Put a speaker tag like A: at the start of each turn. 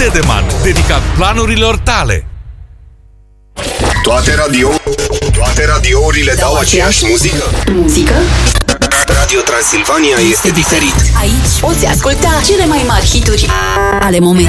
A: Dedeman, dedicat planurilor tale.
B: Toate radiourile dau aceeași muzică?
C: Muzică?
B: Radio Transilvania este diferit.
C: Aici poți asculta cele mai mari hituri ale momentului.